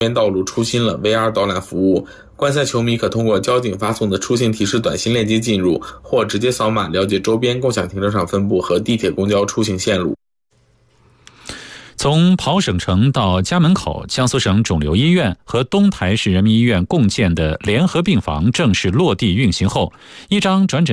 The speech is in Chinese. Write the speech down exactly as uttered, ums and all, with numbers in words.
边道路出新了 V R 导览服务，观赛球迷可通过交警发送的出行提示短信链接进入，或直接扫码了解周边共享停车场分布和地铁公交出行线路。 从跑省城到家门口，江苏省肿瘤医院和东台市人民医院共建的联合病房正式落地运行后，一张转诊